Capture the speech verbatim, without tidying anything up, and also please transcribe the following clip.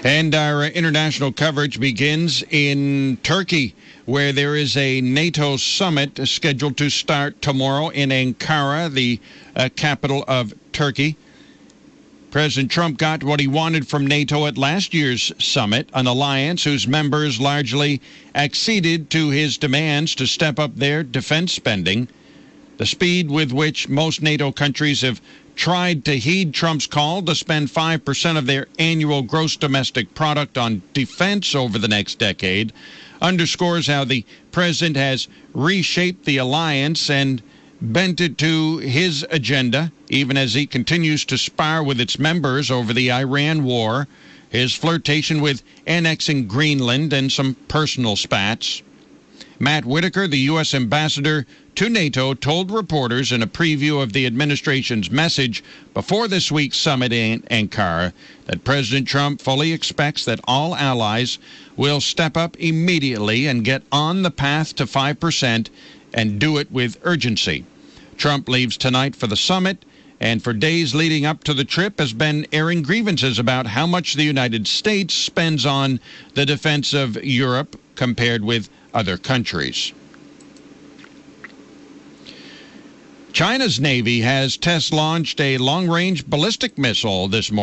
And our international coverage begins in Turkey, where there is a NATO summit scheduled to start tomorrow in Ankara, the uh, capital of Turkey. President Trump got what he wanted from NATO at last year's summit, an alliance whose members largely acceded to his demands to step up their defense spending. The speed with which most NATO countries have tried to heed Trump's call to spend five percent of their annual gross domestic product on defense over the next decade underscores how the president has reshaped the alliance and bent it to his agenda, even as he continues to spar with its members over the Iran war, his flirtation with annexing Greenland, and some personal spats. Matt Whitaker, the U S ambassador to NATO, told reporters in a preview of the administration's message before this week's summit in Ankara that President Trump fully expects that all allies will step up immediately and get on the path to five percent and do it with urgency. Trump leaves tonight for the summit, and for days leading up to the trip has been airing grievances about how much the United States spends on the defense of Europe compared with other countries. China's Navy has test-launched a long-range ballistic missile this morning.